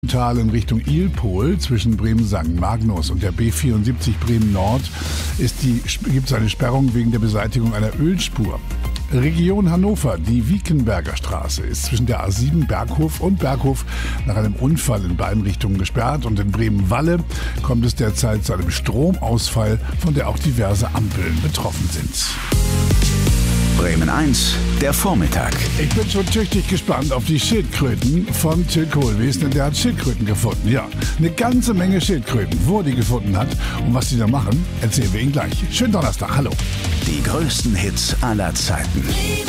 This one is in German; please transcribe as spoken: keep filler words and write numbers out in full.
Tal in Richtung Ilpol zwischen Bremen-Sankt Magnus und der B vierundsiebzig Bremen-Nord gibt es eine Sperrung wegen der Beseitigung einer Ölspur. Region Hannover, die Wiekenberger Straße ist zwischen der A sieben Berghof und Berghof nach einem Unfall in beiden Richtungen gesperrt und in Bremen-Walle kommt es derzeit zu einem Stromausfall, von der auch diverse Ampeln betroffen sind. Bremen eins, der Vormittag. Ich bin schon tüchtig gespannt auf die Schildkröten von Till Kohlwies, denn der hat Schildkröten gefunden. Ja, eine ganze Menge Schildkröten. Wo er die gefunden hat und was die da machen, erzählen wir Ihnen gleich. Schönen Donnerstag, hallo. Die größten Hits aller Zeiten.